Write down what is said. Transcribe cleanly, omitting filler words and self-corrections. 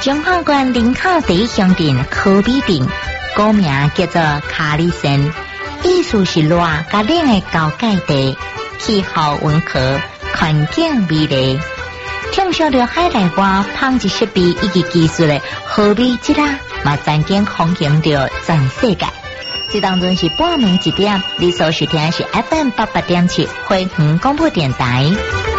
彰化县林口第一乡镇科比镇，古名叫做卡里森，意思是热甲冷的交界地，气候温和，环境美丽。畅销着海内外烹制设备以及技术的好美质啦，嘛曾经风行着全世界。这当中是半暝1点，你所收听的是 FM 88.7惠园广播电台。